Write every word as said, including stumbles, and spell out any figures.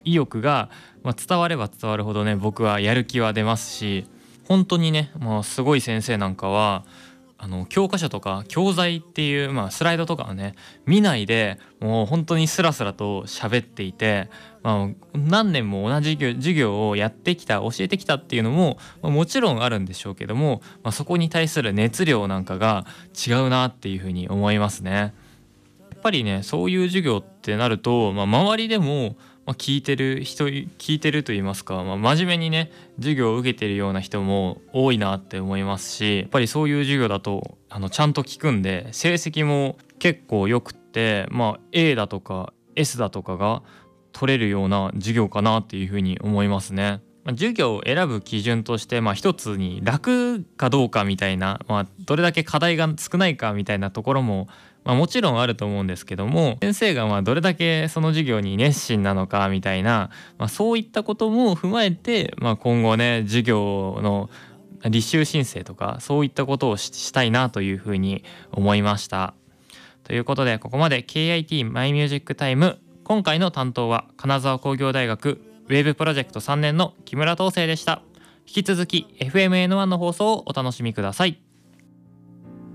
意欲が、まあ、伝われば伝わるほどね、僕はやる気は出ますし、本当にね、もうすごい先生なんかはあの教科書とか教材っていう、まあ、スライドとかはね見ないで、もう本当にスラスラと喋っていて、まあ、何年も同じ授業授業をやってきた教えてきたっていうのも、まあもちろんあるんでしょうけども、まあ、そこに対する熱量なんかが違うなっていうふうに思いますね。やっぱりね、そういう授業ってなると、まあ、周りでも、まあ、聞いてる人聞いてると言いますか、まあ、真面目にね授業を受けてるような人も多いなって思いますし、やっぱりそういう授業だとあのちゃんと聞くんで成績も結構よくって、まあ、エー だとか エス だとかが取れるような授業かなっていうふうに思いますね。まあ授業を選ぶ基準として、まあ、一つに楽かどうかみたいな、まあ、どれだけ課題が少ないかみたいなところも、まあ、もちろんあると思うんですけども、先生がまあどれだけその授業に熱心なのかみたいな、まあ、そういったことも踏まえて、まあ、今後ね授業の履修申請とかそういったことをししたいなというふうに思いました。ということで、ここまで ケーアイティー マイミュージックタイム、今回の担当は金沢工業大学ウェブプロジェクトさんねんの木村東生でした。引き続き エフエムエヌワン の放送をお楽しみください。